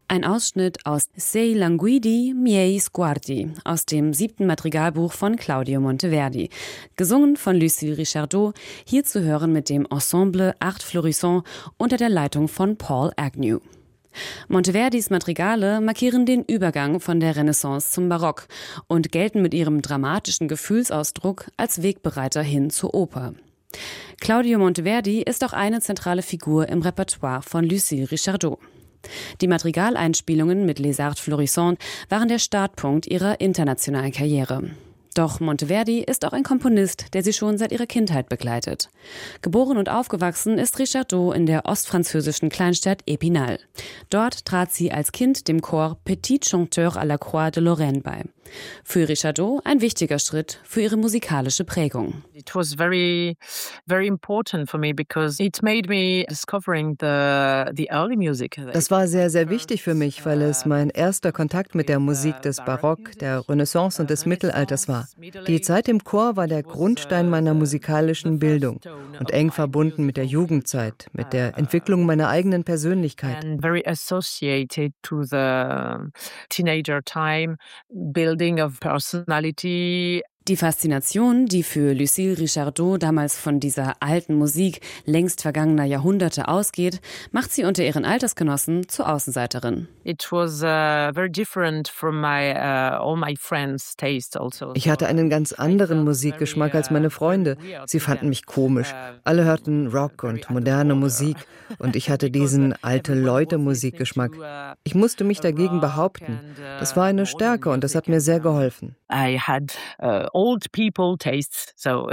Ein Ausschnitt aus Sei languidi miei sguardi aus dem 7. Madrigalbuch von Claudio Monteverdi, gesungen von Lucille Richardot, hier zu hören mit dem Ensemble Art Florissant unter der Leitung von Paul Agnew. Monteverdis Madrigale markieren den Übergang von der Renaissance zum Barock und gelten mit ihrem dramatischen Gefühlsausdruck als Wegbereiter hin zur Oper. Claudio Monteverdi ist auch eine zentrale Figur im Repertoire von Lucille Richardot. Die Madrigaleinspielungen mit Les Arts Florissants waren der Startpunkt ihrer internationalen Karriere. Doch Monteverdi ist auch ein Komponist, der sie schon seit ihrer Kindheit begleitet. Geboren und aufgewachsen ist Richardot in der ostfranzösischen Kleinstadt Épinal. Dort trat sie als Kind dem Chor Petit Chanteur à la Croix de Lorraine bei. Für Richardot ein wichtiger Schritt für ihre musikalische Prägung. It was very, very important for me because it made me discovering the early music. Das war sehr, sehr wichtig für mich, weil es mein erster Kontakt mit der Musik des Barock, der Renaissance und des Mittelalters war. Die Zeit im Chor war der Grundstein meiner musikalischen Bildung und eng verbunden mit der Jugendzeit, mit der Entwicklung meiner eigenen Persönlichkeit. And very associated to the teenager time, building of personality. Die Faszination, die für Lucille Richardot damals von dieser alten Musik längst vergangener Jahrhunderte ausgeht, macht sie unter ihren Altersgenossen zur Außenseiterin. It was very different from all my friends' taste also. Ich hatte einen ganz anderen Musikgeschmack als meine Freunde. Sie fanden mich komisch. Alle hörten Rock und moderne Musik und ich hatte diesen Alte-Leute-Musikgeschmack. Ich musste mich dagegen behaupten. Das war eine Stärke und das hat mir sehr geholfen. I had old people tastes, so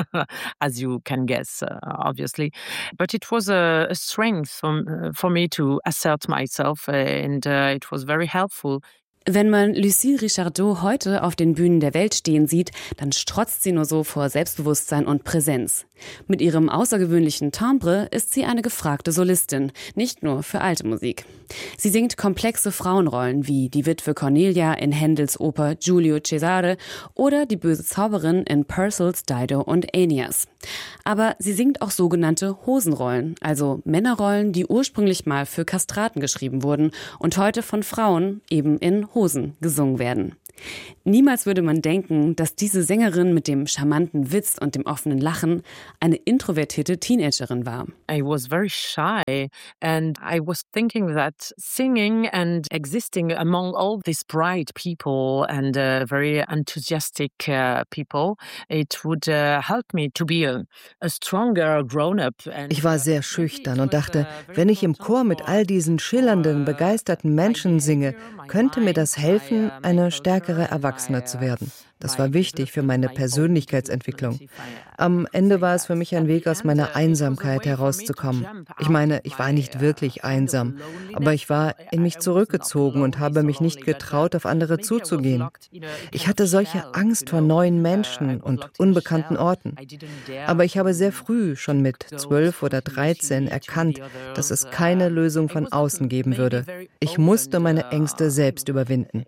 as you can guess, obviously. But it was a strength for me to assert myself, and it was very helpful. Wenn man Lucille Richardot heute auf den Bühnen der Welt stehen sieht, dann strotzt sie nur so vor Selbstbewusstsein und Präsenz. Mit ihrem außergewöhnlichen Timbre ist sie eine gefragte Solistin, nicht nur für alte Musik. Sie singt komplexe Frauenrollen wie die Witwe Cornelia in Händels Oper Giulio Cesare oder die böse Zauberin in Purcells Dido und Aeneas. Aber sie singt auch sogenannte Hosenrollen, also Männerrollen, die ursprünglich mal für Kastraten geschrieben wurden und heute von Frauen eben in Hosen gesungen werden. Niemals würde man denken, dass diese Sängerin mit dem charmanten Witz und dem offenen Lachen eine introvertierte Teenagerin war. I was very shy and I was thinking that singing and existing among all these bright people and very enthusiastic people, it would help me to be a stronger grown-up. Ich war sehr schüchtern und dachte, wenn ich im Chor mit all diesen schillernden, begeisterten Menschen singe, könnte mir das helfen, eine stärkere Erwachsene zu werden. Das war wichtig für meine Persönlichkeitsentwicklung. Am Ende war es für mich ein Weg, aus meiner Einsamkeit herauszukommen. Ich meine, ich war nicht wirklich einsam, aber ich war in mich zurückgezogen und habe mich nicht getraut, auf andere zuzugehen. Ich hatte solche Angst vor neuen Menschen und unbekannten Orten. Aber ich habe sehr früh, schon mit 12 oder 13, erkannt, dass es keine Lösung von außen geben würde. Ich musste meine Ängste selbst überwinden.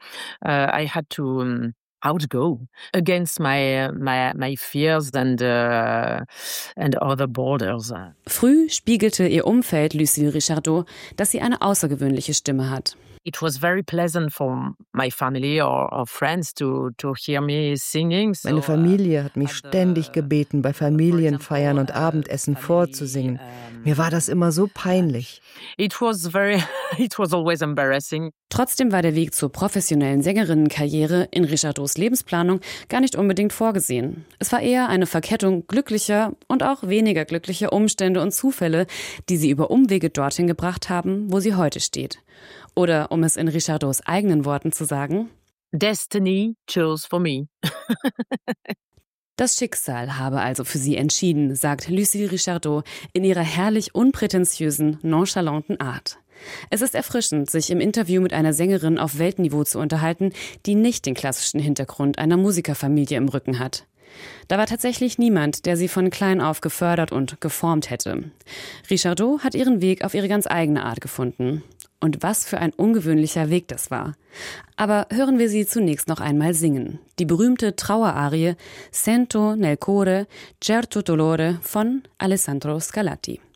I had to outgo against my fears and other borders. Früh spiegelte ihr Umfeld Lucille Richardot, dass sie eine außergewöhnliche Stimme hat. It was very pleasant for my family or friends to hear me singing. Meine Familie hat mich ständig gebeten, bei Familienfeiern und Abendessen vorzusingen. Mir war das immer so peinlich. It was always embarrassing. Trotzdem war der Weg zur professionellen Sängerinnenkarriere in Richardots Lebensplanung gar nicht unbedingt vorgesehen. Es war eher eine Verkettung glücklicher und auch weniger glücklicher Umstände und Zufälle, die sie über Umwege dorthin gebracht haben, wo sie heute steht. Oder, um es in Richardots eigenen Worten zu sagen: Destiny chose for me. Das Schicksal habe also für sie entschieden, sagt Lucille Richardot in ihrer herrlich unprätentiösen, nonchalanten Art. Es ist erfrischend, sich im Interview mit einer Sängerin auf Weltniveau zu unterhalten, die nicht den klassischen Hintergrund einer Musikerfamilie im Rücken hat. Da war tatsächlich niemand, der sie von klein auf gefördert und geformt hätte. Richardot hat ihren Weg auf ihre ganz eigene Art gefunden. Und was für ein ungewöhnlicher Weg das war. Aber hören wir sie zunächst noch einmal singen. Die berühmte Trauerarie Sento nel cuore certo dolore von Alessandro Scarlatti.